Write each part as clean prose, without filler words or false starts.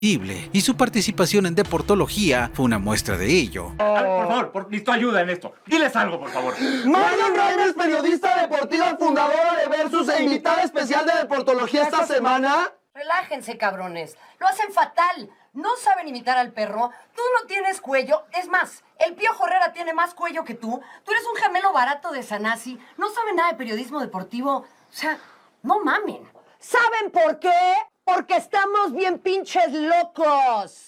y su participación en Deportología fue una muestra de ello. A ver, por favor, necesito ayuda en esto. Diles algo, por favor. Marion Reimers, periodista deportiva, fundadora de Versus e invitada especial de Deportología esta semana. Relájense, cabrones. Lo hacen fatal. No saben imitar al perro. Tú no tienes cuello. Es más, el Piojo Herrera tiene más cuello que tú. Tú eres un gemelo barato de Sanasi. No saben nada de periodismo deportivo. O sea, no mamen. ¿Saben por qué? Porque estamos bien pinches locos.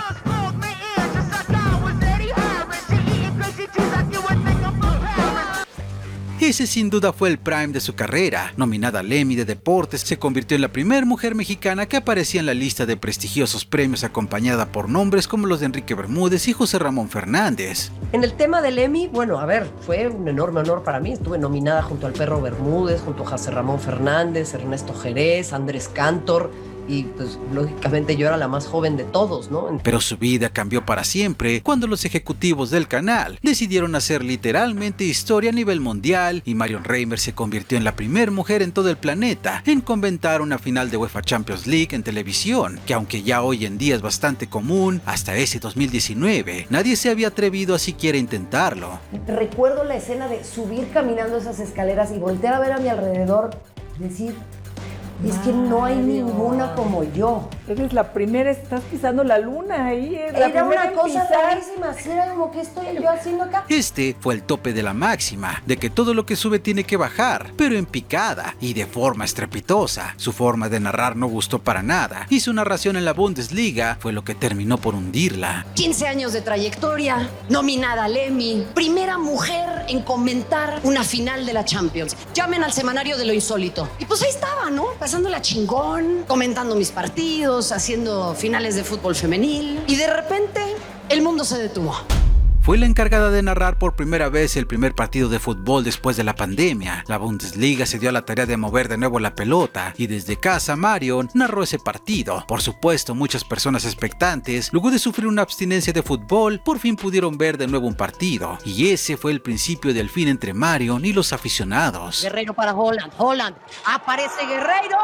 Ese sin duda fue el prime de su carrera. Nominada al Emmy de Deportes, se convirtió en la primera mujer mexicana que aparecía en la lista de prestigiosos premios, acompañada por nombres como los de Enrique Bermúdez y José Ramón Fernández. En el tema del Emmy, bueno, a ver, fue un enorme honor para mí. Estuve nominada junto al Perro Bermúdez, junto a José Ramón Fernández, Ernesto Jerez, Andrés Cantor. Y pues lógicamente yo era la más joven de todos, ¿no? Pero su vida cambió para siempre cuando los ejecutivos del canal decidieron hacer literalmente historia a nivel mundial y Marion Reimers se convirtió en la primera mujer en todo el planeta en comentar una final de UEFA Champions League en televisión, que aunque ya hoy en día es bastante común, hasta ese 2019 nadie se había atrevido a siquiera intentarlo. Recuerdo la escena de subir caminando esas escaleras y voltear a ver a mi alrededor y decir... Es que no hay ninguna como yo. Eres la primera, estás pisando la luna ahí. Era una cosa rarísima, era como, ¿qué estoy yo haciendo acá? Este fue el tope de la máxima, de que todo lo que sube tiene que bajar, pero en picada y de forma estrepitosa. Su forma de narrar no gustó para nada, y su narración en la Bundesliga fue lo que terminó por hundirla. 15 años de trayectoria, nominada al Emmy, primera mujer en comentar una final de la Champions. Llamen al semanario de lo insólito. Y pues ahí estaba, ¿no? Pasándola chingón, comentando mis partidos, haciendo finales de fútbol femenil. Y de repente, el mundo se detuvo. Fue la encargada de narrar por primera vez el primer partido de fútbol después de la pandemia. La Bundesliga se dio a la tarea de mover de nuevo la pelota y desde casa Marion narró ese partido. Por supuesto, muchas personas expectantes, luego de sufrir una abstinencia de fútbol, por fin pudieron ver de nuevo un partido. Y ese fue el principio del fin entre Marion y los aficionados. Guerreiro para Holland, Holland, aparece Guerreiro.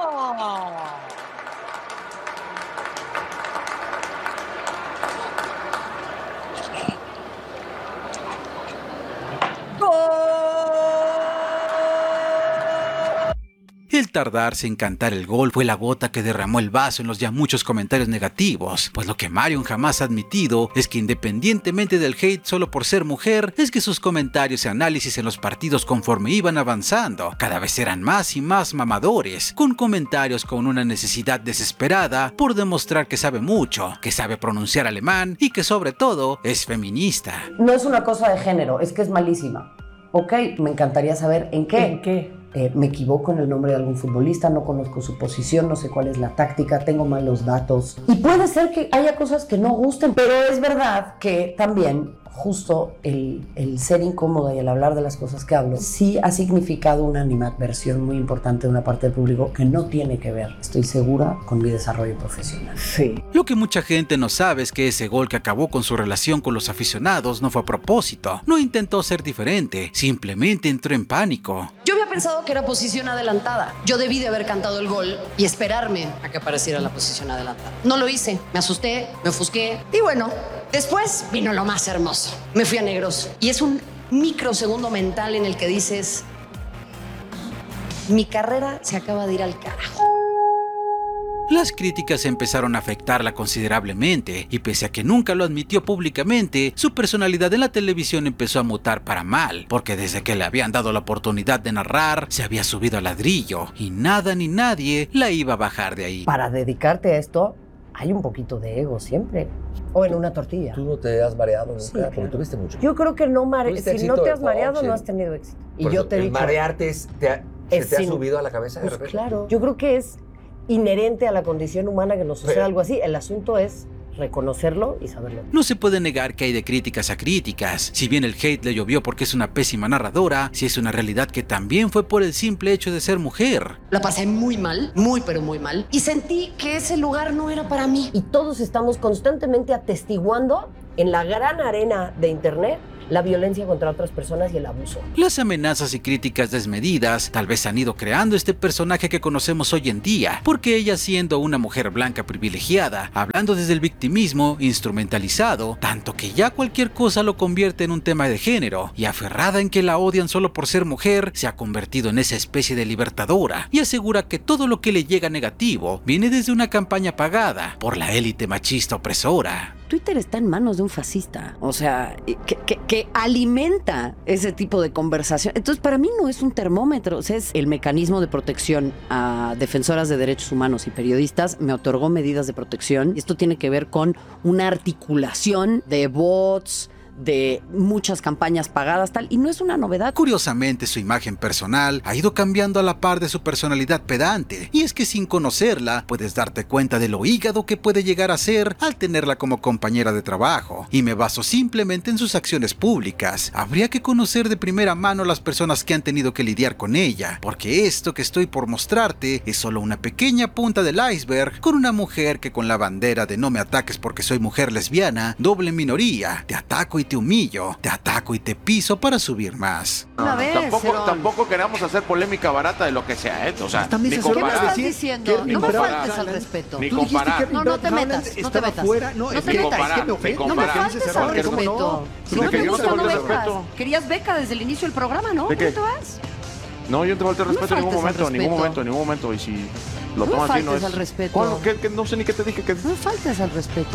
El tardarse en cantar el gol fue la gota que derramó el vaso en los ya muchos comentarios negativos, pues lo que Marion jamás ha admitido es que independientemente del hate solo por ser mujer, es que sus comentarios y análisis en los partidos conforme iban avanzando, cada vez eran más y más mamadores, con comentarios con una necesidad desesperada por demostrar que sabe mucho, que sabe pronunciar alemán y que sobre todo es feminista. No es una cosa de género, es que es malísima. Ok, me encantaría saber en qué. ¿En qué? Me equivoco en el nombre de algún futbolista, no conozco su posición, no sé cuál es la táctica, tengo malos datos. Y puede ser que haya cosas que no gusten, pero es verdad que también justo el ser incómoda y el hablar de las cosas que hablo sí ha significado una animadversión muy importante de una parte del público que no tiene que ver, estoy segura, con mi desarrollo profesional. Sí. Lo que mucha gente no sabe es que ese gol que acabó con su relación con los aficionados no fue a propósito, no intentó ser diferente, simplemente entró en pánico. Yo había pensado que era posición adelantada. Yo debí de haber cantado el gol y esperarme a que apareciera la posición adelantada. No lo hice, me asusté, me ofusqué y bueno, después vino lo más hermoso. Me fui a negros y es un microsegundo mental en el que dices, mi carrera se acaba de ir al carajo. Las críticas empezaron a afectarla considerablemente y pese a que nunca lo admitió públicamente, su personalidad en la televisión empezó a mutar para mal, porque desde que le habían dado la oportunidad de narrar, se había subido al ladrillo y nada ni nadie la iba a bajar de ahí. Para dedicarte a esto, hay un poquito de ego siempre. O en una tortilla. ¿Tú no te has mareado nunca? Sí, Porque claro. tuviste mucho. Yo creo que no si no te has mareado, sí. no has tenido éxito. Y Por yo eso, te he el dicho... marearte se te ha sin- subido a la cabeza de Pues repente. claro. Yo creo que es inherente a la condición humana que nos suceda Pero- algo así. El asunto es reconocerlo y saberlo. No se puede negar que hay de críticas a críticas. Si bien el hate le llovió porque es una pésima narradora, sí es una realidad que también fue por el simple hecho de ser mujer. La pasé muy mal, muy pero muy mal. Y sentí que ese lugar no era para mí. Y todos estamos constantemente atestiguando en la gran arena de internet la violencia contra otras personas y el abuso. Las amenazas y críticas desmedidas tal vez han ido creando este personaje que conocemos hoy en día, porque ella, siendo una mujer blanca privilegiada, hablando desde el victimismo instrumentalizado, tanto que ya cualquier cosa lo convierte en un tema de género, y aferrada en que la odian solo por ser mujer, se ha convertido en esa especie de libertadora y asegura que todo lo que le llega negativo viene desde una campaña pagada por la élite machista opresora. Twitter está en manos de un fascista, o sea, que alimenta ese tipo de conversación. Entonces, para mí no es un termómetro, o sea, es el mecanismo de protección a defensoras de derechos humanos y periodistas. Me otorgó medidas de protección y esto tiene que ver con una articulación de bots, de muchas campañas pagadas, tal, y no es una novedad. Curiosamente, su imagen personal ha ido cambiando a la par de su personalidad pedante, y es que sin conocerla puedes darte cuenta de lo hígado que puede llegar a ser al tenerla como compañera de trabajo, y me baso simplemente en sus acciones públicas. Habría que conocer de primera mano las personas que han tenido que lidiar con ella, porque esto que estoy por mostrarte es solo una pequeña punta del iceberg, con una mujer que, con la bandera de no me ataques porque soy mujer lesbiana, doble minoría, te ataco y te humillo, te ataco y te piso para subir más. Una vez, Tampoco queramos hacer polémica barata de lo que sea, ¿eh? O sea, También ni se ¿Qué me comparar, estás diciendo? No me faltes al respeto. ni Tú dijiste comparar. que No, no te metas, no te metas. No, No es te que metas. es que me Ni ofende. No me comparar. faltes al ¿Cómo respeto. no? Si no Que te yo no gusta, te no falte el vengas. respeto. Querías beca desde el inicio del programa, ¿no? ¿De qué? ¿Cómo te vas? No, yo no te falté el No me respeto en ningún faltes al momento, en respeto. ningún momento. Y si lo No me tomas así, no faltes es. al respeto. ¿Cuándo? ¿Qué? No sé ni qué te dije. No me faltes al respeto.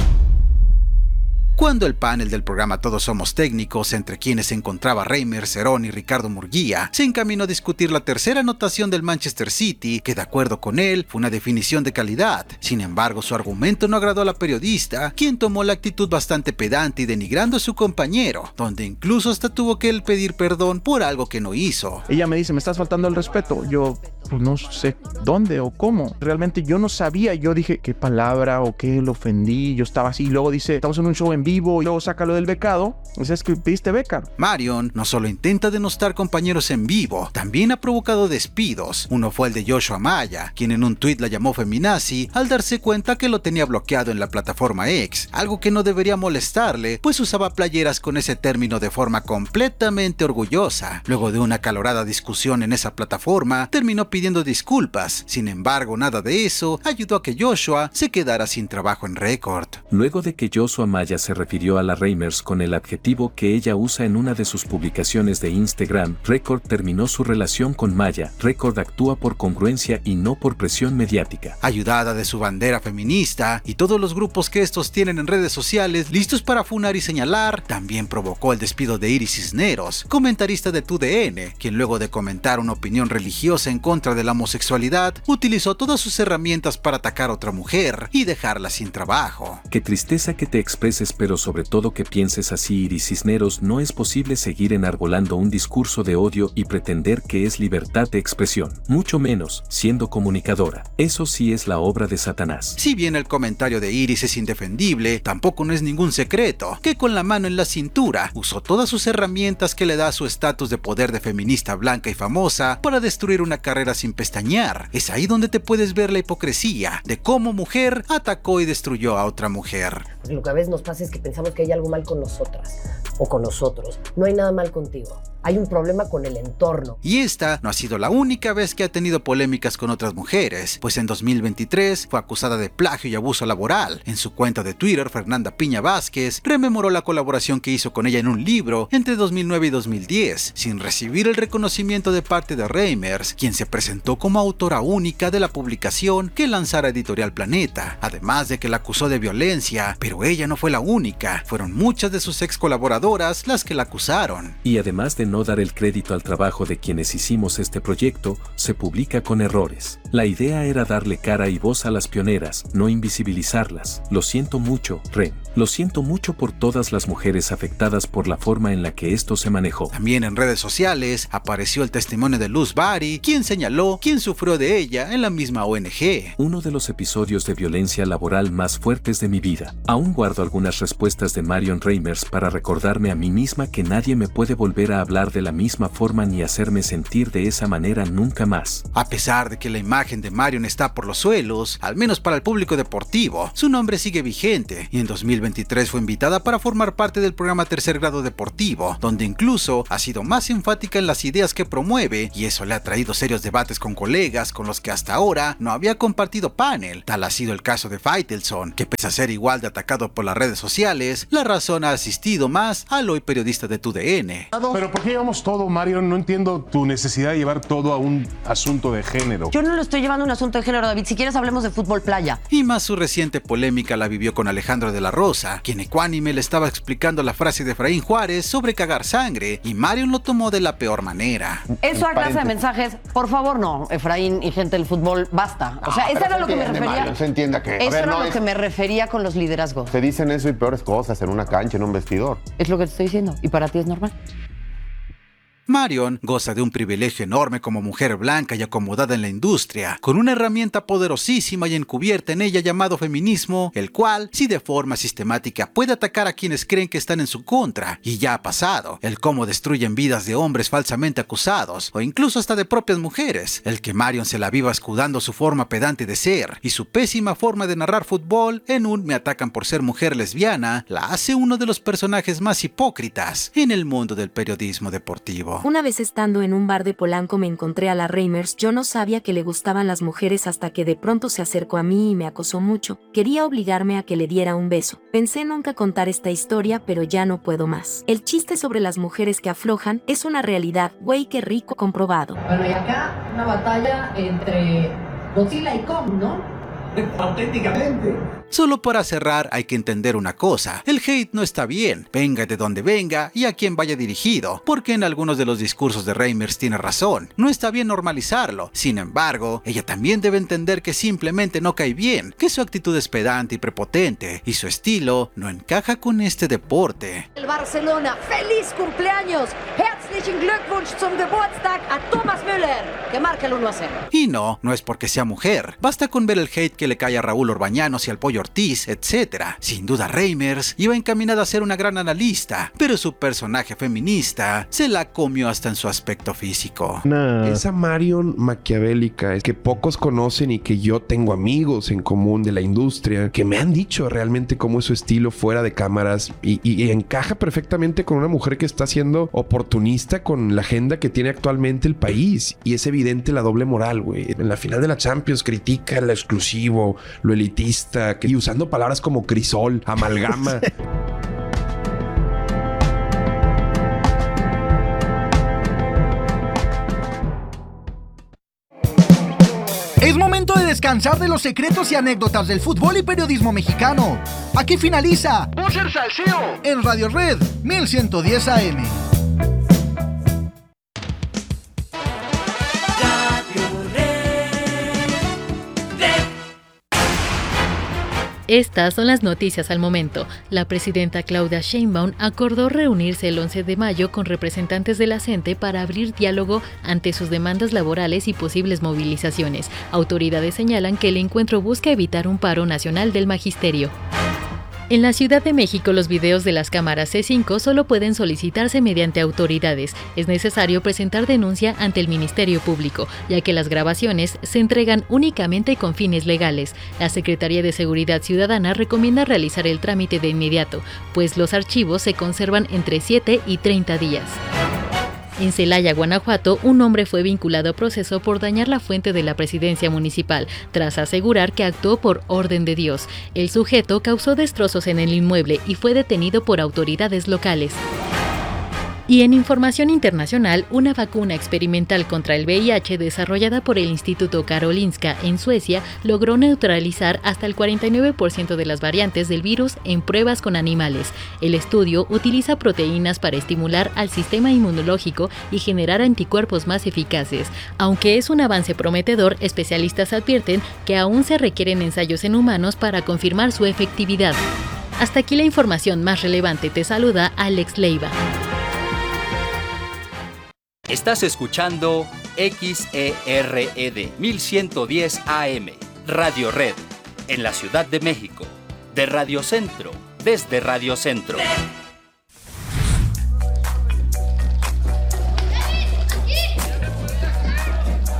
Cuando el panel del programa Todos Somos Técnicos, entre quienes se encontraba Reimer, Cerón y Ricardo Murguía, se encaminó a discutir la tercera anotación del Manchester City, que de acuerdo con él fue una definición de calidad. Sin embargo, su argumento no agradó a la periodista, quien tomó la actitud bastante pedante y denigrando a su compañero, donde incluso hasta tuvo que él pedir perdón por algo que no hizo. Ella me dice, me estás faltando el respeto. Yo, pues no sé dónde o cómo. Realmente yo no sabía. Yo dije, ¿qué palabra o qué lo ofendí? Yo estaba así. Y luego dice, estamos en un show en vivo. Y luego saca lo del becado. O sea, es que pediste beca. Marion no solo intenta denostar compañeros en vivo, también ha provocado despidos. Uno fue el de Joshua Maya, quien en un tuit la llamó feminazi al darse cuenta que lo tenía bloqueado en la plataforma X, algo que no debería molestarle, pues usaba playeras con ese término de forma completamente orgullosa. Luego de una acalorada discusión en esa plataforma, terminó pidiendo disculpas. Sin embargo, nada de eso ayudó a que Joshua se quedara sin trabajo en Record. Luego de que Joshua Maya se refirió a la Reimers con el adjetivo que ella usa en una de sus publicaciones de Instagram, Record terminó su relación con Maya. Record actúa por congruencia y no por presión mediática. Ayudada de su bandera feminista y todos los grupos que estos tienen en redes sociales listos para funar y señalar, también provocó el despido de Iris Cisneros, comentarista de TUDN, quien luego de comentar una opinión religiosa en contra de la homosexualidad, utilizó todas sus herramientas para atacar a otra mujer y dejarla sin trabajo. Qué tristeza que te expreses, pero sobre todo que pienses así, Iris Cisneros. No es posible seguir enarbolando un discurso de odio y pretender que es libertad de expresión, mucho menos siendo comunicadora. Eso sí es la obra de Satanás. Si bien el comentario de Iris es indefendible, tampoco no es ningún secreto que con la mano en la cintura usó todas sus herramientas que le da su estatus de poder de feminista blanca y famosa para destruir una carrera sin pestañear. Es ahí donde te puedes ver la hipocresía de cómo mujer atacó y destruyó a otra mujer. Porque lo que a veces nos pasa es que pensamos que hay algo mal con nosotras o con nosotros. No hay nada mal contigo. Hay un problema con el entorno. Y esta no ha sido la única vez que ha tenido polémicas con otras mujeres, pues en 2023 fue acusada de plagio y abuso laboral. En su cuenta de Twitter, Fernanda Piña Vázquez rememoró la colaboración que hizo con ella en un libro entre 2009 y 2010, sin recibir el reconocimiento de parte de Reimers, quien se presentó como autora única de la publicación que lanzara Editorial Planeta, además de que la acusó de violencia, pero ella no fue la única, fueron muchas de sus ex colaboradoras las que la acusaron. Y además de no dar el crédito al trabajo de quienes hicimos este proyecto, se publica con errores. La idea era darle cara y voz a las pioneras, no invisibilizarlas. Lo siento mucho, Ren. Lo siento mucho por todas las mujeres afectadas por la forma en la que esto se manejó. También en redes sociales apareció el testimonio de Luz Bari, quien señaló quién sufrió de ella en la misma ONG. Uno de los episodios de violencia laboral más fuertes de mi vida. Aún guardo algunas respuestas de Marion Reimers para recordarme a mí misma que nadie me puede volver a hablar de la misma forma ni hacerme sentir de esa manera nunca más. A pesar de que la imagen de Marion está por los suelos, al menos para el público deportivo, su nombre sigue vigente y en 2023 fue invitada para formar parte del programa Tercer Grado Deportivo, donde incluso ha sido más enfática en las ideas que promueve, y eso le ha traído serios debates con colegas con los que hasta ahora no había compartido panel. Tal ha sido el caso de Faitelson, que pese a ser igual de atacado por las redes sociales, La Razón ha asistido más al hoy periodista de TUDN. Pero ¿por qué llevamos todo, Marion? No entiendo tu necesidad de llevar todo a un asunto de género. Yo no lo estoy llevando a un asunto de género, David. Si quieres hablemos de fútbol playa. Y más su reciente polémica la vivió con Alejandro de la Rosa, quien ecuánime le estaba explicando la frase de Efraín Juárez sobre cagar sangre, y Marion lo tomó de la peor manera. Esa clase de mensajes, por favor, no, Efraín y gente del fútbol, basta. O sea, eso era lo que me refería. Marion, se entienda que... Eso era lo que me refería con los liderazgos. Se dicen eso y peores cosas en una cancha, en un vestidor. Es lo que te estoy diciendo. ¿Y para ti es normal? Marion goza de un privilegio enorme como mujer blanca y acomodada en la industria, con una herramienta poderosísima y encubierta en ella llamado feminismo, el cual, si de forma sistemática puede atacar a quienes creen que están en su contra, y ya ha pasado, el cómo destruyen vidas de hombres falsamente acusados, o incluso hasta de propias mujeres, el que Marion se la viva escudando su forma pedante de ser, y su pésima forma de narrar fútbol en un "me atacan por ser mujer lesbiana", la hace uno de los personajes más hipócritas en el mundo del periodismo deportivo. Una vez estando en un bar de Polanco me encontré a la Reimers. Yo no sabía que le gustaban las mujeres hasta que de pronto se acercó a mí y me acosó mucho. Quería obligarme a que le diera un beso. Pensé nunca contar esta historia, pero ya no puedo más. El chiste sobre las mujeres que aflojan es una realidad, güey, qué rico comprobado. Bueno, y acá una batalla entre Godzilla y Kong, ¿no? Auténticamente. Solo para cerrar hay que entender una cosa: el hate no está bien, venga de donde venga y a quien vaya dirigido, porque en algunos de los discursos de Reimers tiene razón, no está bien normalizarlo. Sin embargo, ella también debe entender que simplemente no cae bien, que su actitud es pedante y prepotente, y su estilo no encaja con este deporte. El Barcelona, ¡feliz cumpleaños! Herzlichen Glückwunsch zum Geburtstag a Thomas Müller, que marca el 1-0. Y no es porque sea mujer, basta con ver el hate que le cae a Raúl Orbañanos y al Pollo Ortiz, etc. Sin duda Reimers iba encaminada a ser una gran analista, pero su personaje feminista se la comió hasta en su aspecto físico. Esa Marion maquiavélica es que pocos conocen y que yo tengo amigos en común de la industria que me han dicho realmente cómo es su estilo fuera de cámaras y encaja perfectamente con una mujer que está siendo oportunista con la agenda que tiene actualmente el país, y es evidente la doble moral, güey. En la final de la Champions critica lo exclusivo, lo elitista, y usando palabras como crisol, amalgama. Es momento de descansar de los secretos y anécdotas del fútbol y periodismo mexicano. Aquí finaliza Voces Salseo en Radio Red 1110 AM. Estas son las noticias al momento. La presidenta Claudia Sheinbaum acordó reunirse el 11 de mayo con representantes de la CENTE para abrir diálogo ante sus demandas laborales y posibles movilizaciones. Autoridades señalan que el encuentro busca evitar un paro nacional del magisterio. En la Ciudad de México, los videos de las cámaras C5 solo pueden solicitarse mediante autoridades. Es necesario presentar denuncia ante el Ministerio Público, ya que las grabaciones se entregan únicamente con fines legales. La Secretaría de Seguridad Ciudadana recomienda realizar el trámite de inmediato, pues los archivos se conservan entre 7 y 30 días. En Celaya, Guanajuato, un hombre fue vinculado a proceso por dañar la fuente de la presidencia municipal, tras asegurar que actuó por orden de Dios. El sujeto causó destrozos en el inmueble y fue detenido por autoridades locales. Y en información internacional, una vacuna experimental contra el VIH desarrollada por el Instituto Karolinska en Suecia logró neutralizar hasta el 49% de las variantes del virus en pruebas con animales. El estudio utiliza proteínas para estimular al sistema inmunológico y generar anticuerpos más eficaces. Aunque es un avance prometedor, especialistas advierten que aún se requieren ensayos en humanos para confirmar su efectividad. Hasta aquí la información más relevante. Te saluda Alex Leiva. Estás escuchando XERED 1110 AM, Radio Red, en la Ciudad de México, de Radio Centro, desde Radio Centro.